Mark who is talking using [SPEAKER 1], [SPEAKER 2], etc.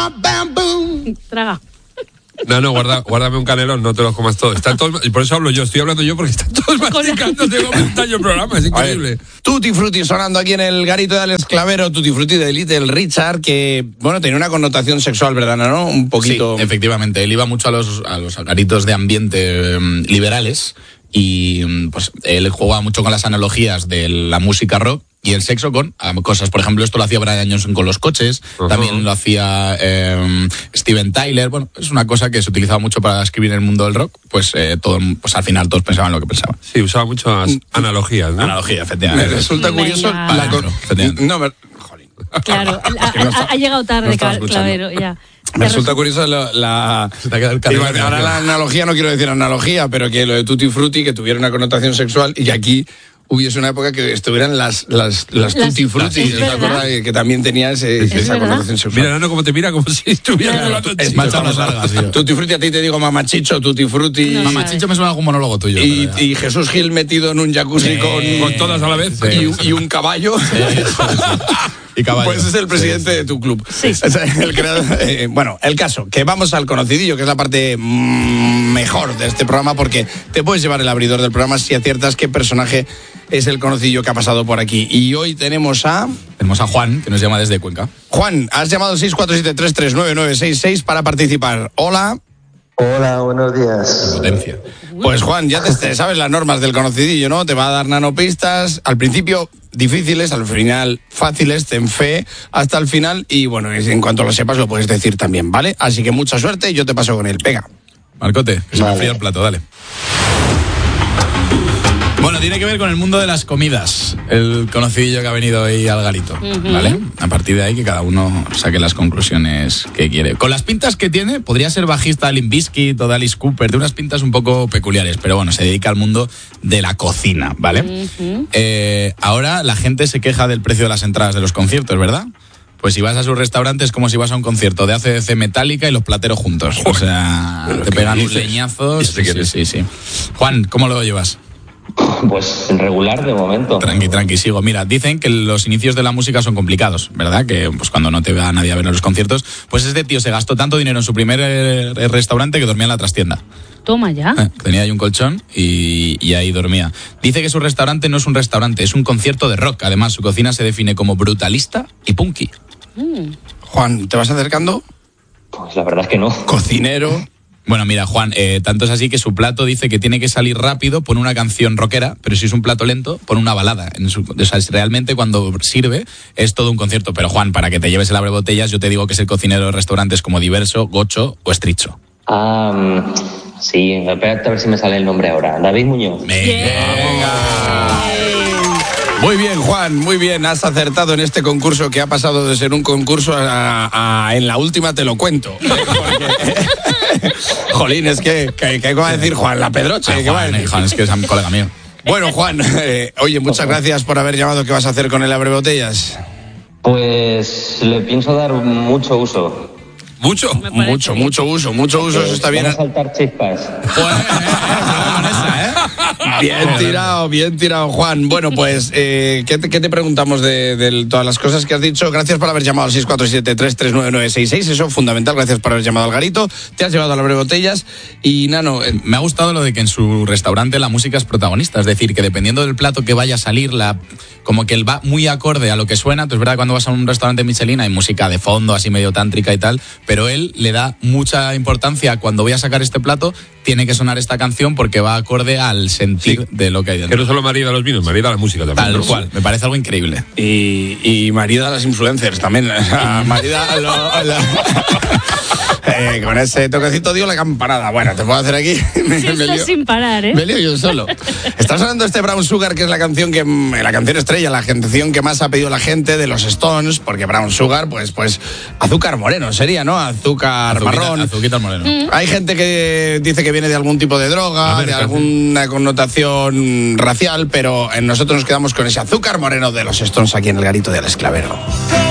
[SPEAKER 1] bam, boom.
[SPEAKER 2] Traga.
[SPEAKER 3] No, guárdame un canelón, no te los comas todos. Están todos, y por eso hablo yo, estoy hablando yo porque están todos masticando, tengo un tallo el programa, es increíble.
[SPEAKER 1] Tutti Frutti sonando aquí en el garito de Alex Clavero, Tutti Frutti de Little Richard, que, bueno, tenía una connotación sexual, ¿verdad, no? Un poquito.
[SPEAKER 4] Sí, efectivamente, él iba mucho a los garitos de ambiente liberales y pues él jugaba mucho con las analogías de la música rock y el sexo con cosas. Por ejemplo, esto lo hacía Brian Johnson con los coches, también lo hacía Steven Tyler. Bueno, es una cosa que se utilizaba mucho para escribir en el mundo del rock. Pues al final todos pensaban lo que pensaban.
[SPEAKER 3] Sí, usaba muchas analogías, ¿no?
[SPEAKER 4] Analogía, efectivamente.
[SPEAKER 1] Me resulta curioso.
[SPEAKER 2] Claro, ha llegado tarde, Clavero, ya.
[SPEAKER 1] Me resulta curioso ahora la analogía, no quiero decir analogía, pero que lo de Tutti Frutti, que tuviera una connotación sexual y aquí hubiese una época que estuvieran las Tutti Frutti, ¿te acuerdas? Que también tenía esa connotación sexual.
[SPEAKER 3] Mira, Nano, como te mira, como si estuviera hablando
[SPEAKER 1] es más largas. Tutti Frutti, a ti te digo Mamachicho, Tutti Frutti.
[SPEAKER 4] No, Mamachicho me suena a algún monólogo tuyo.
[SPEAKER 1] Y Jesús Gil metido en un jacuzzi con
[SPEAKER 3] todas a la vez.
[SPEAKER 1] Y un caballo. Pues es el presidente de tu club.
[SPEAKER 2] Sí.
[SPEAKER 1] El creador, bueno, el caso, que vamos al conocidillo, que es la parte mejor de este programa, porque te puedes llevar el abridor del programa si aciertas qué personaje es el conocidillo que ha pasado por aquí. Y hoy tenemos a
[SPEAKER 4] Juan, que nos llama desde Cuenca.
[SPEAKER 1] Juan, has llamado al 647-339-966 para participar. Hola.
[SPEAKER 5] Hola, buenos días.
[SPEAKER 4] Potencia.
[SPEAKER 1] Pues Juan, ya te sabes las normas del conocidillo, ¿no? Te va a dar nanopistas, al principio difíciles, al final fáciles, ten fe hasta el final y bueno, en cuanto lo sepas lo puedes decir también, ¿vale? Así que mucha suerte y yo te paso con él. Venga.
[SPEAKER 4] Marcote, que se me enfría el plato, dale. Bueno, tiene que ver con el mundo de las comidas, el conocidillo que ha venido hoy al garito, ¿vale? A partir de ahí que cada uno saque las conclusiones que quiere. Con las pintas que tiene, podría ser bajista de Limp Bizkit o de Alice Cooper, de unas pintas un poco peculiares, pero bueno, se dedica al mundo de la cocina, ¿vale? Ahora la gente se queja del precio de las entradas de los conciertos, ¿verdad? Pues si vas a sus restaurantes es como si vas a un concierto de AC/DC Metallica y los plateros juntos. O sea, te pegan un leñazo. Sí. Juan, ¿cómo lo llevas?
[SPEAKER 5] Pues regular de momento.
[SPEAKER 4] Tranqui, sigo. Mira, dicen que los inicios de la música son complicados, ¿verdad? Que pues cuando no te va nadie a ver los conciertos, pues este tío se gastó tanto dinero en su primer restaurante que dormía en la trastienda.
[SPEAKER 2] Toma ya.
[SPEAKER 4] Tenía ahí un colchón y ahí dormía. Dice que su restaurante no es un restaurante, es un concierto de rock. Además, su cocina se define como brutalista y punky.
[SPEAKER 1] Juan, ¿te vas acercando?
[SPEAKER 5] Pues la verdad es que no.
[SPEAKER 1] Cocinero.
[SPEAKER 4] Bueno, mira, Juan, tanto es así que su plato dice que tiene que salir rápido, pone una canción rockera, pero si es un plato lento, pone una balada. O sea, realmente cuando sirve es todo un concierto. Pero Juan, para que te lleves el abrebotellas, yo te digo que es el cocinero de restaurantes como Diverso, Gocho o Estricho.
[SPEAKER 5] Sí, espérate a ver si me sale el nombre ahora. David Muñoz.
[SPEAKER 1] Venga. Muy bien, Juan, muy bien. Has acertado en este concurso que ha pasado de ser un concurso a en la última te lo cuento. Jolín, es que ¿qué va a decir Juan? La Pedroche. ¿Qué va a decir?
[SPEAKER 4] Juan, es que es un colega mío.
[SPEAKER 1] Bueno, Juan, oye, muchas gracias por haber llamado. ¿Qué vas a hacer con el abrebotellas?
[SPEAKER 5] Pues le pienso dar mucho uso.
[SPEAKER 3] ¿Mucho?
[SPEAKER 1] Mucho uso, eso está bien.
[SPEAKER 5] Van a saltar chispas.
[SPEAKER 1] Bien tirado, Juan. Bueno, pues, ¿qué te preguntamos de todas las cosas que has dicho? Gracias por haber llamado al 647-339-966, eso es fundamental, gracias por haber llamado al garito. Te has llevado a la abrebotellas y, Nano...
[SPEAKER 4] Me ha gustado lo de que en su restaurante la música es protagonista, es decir, que dependiendo del plato que vaya a salir, como que él va muy acorde a lo que suena. Entonces, es verdad, cuando vas a un restaurante Michelin hay música de fondo, así medio tántrica y tal, pero él le da mucha importancia a cuando voy a sacar este plato, tiene que sonar esta canción porque va acorde al sentir de lo que hay dentro.
[SPEAKER 3] Que no solo marida los vinos, marida la música también.
[SPEAKER 4] Tal cual, me parece algo increíble.
[SPEAKER 1] Y marida las influencers también. Marida con ese toquecito dio la campanada. Bueno, te puedo hacer aquí.
[SPEAKER 2] Estás sin parar, ¿eh?
[SPEAKER 1] Me lío yo solo. Está sonando este Brown Sugar, que es la canción estrella, la canción que más ha pedido la gente de los Stones, porque Brown Sugar, pues azúcar moreno sería, ¿no? Azúcar marrón.
[SPEAKER 4] Azuquita moreno.
[SPEAKER 1] Hay gente que dice que viene de algún tipo de droga, de alguna connotación racial, pero nosotros nos quedamos con ese azúcar moreno de los Stones aquí en el garito de Alex Clavero.